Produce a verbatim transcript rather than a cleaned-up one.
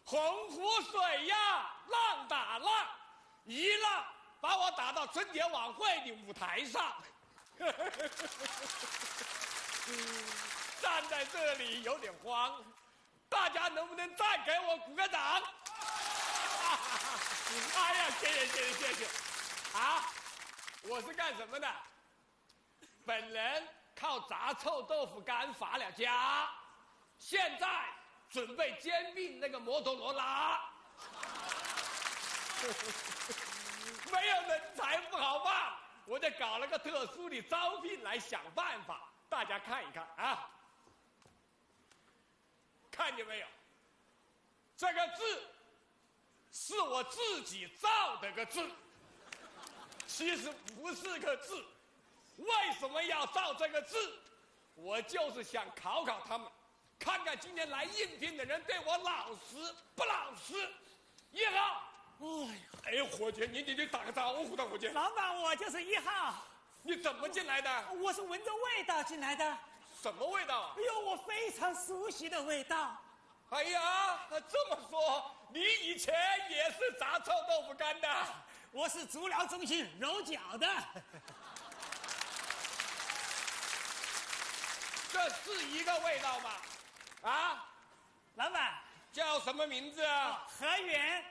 洪湖水呀，浪打浪，一浪把我打到春节晚会的舞台上。站在这里有点慌，大家能不能再给我鼓个掌？哎呀，谢谢谢谢谢谢！啊，我是干什么的？本人靠炸臭豆腐干发了家，现在准备兼并那个摩托罗拉。没有人才不好办，我就搞了个特殊的招聘来想办法，大家看一看啊，看见没有？这个字是我自己造的个字，其实不是个字。为什么要造这个字？我就是想考考他们，看看今天来应聘的人对我老实不老实。一号，哎呀，哎，伙计，你你你打个招呼的，伙计。 老板，我就是一号。 你怎么进来的？ 我是闻着味道进来的。 什么味道啊？ 哎呦，我非常熟悉的味道。 哎呀，这么说，你以前也是炸臭豆腐干的？ 我是足疗中心揉脚的。 这是一个味道吗？啊， 老板叫什么名字啊？ 何源。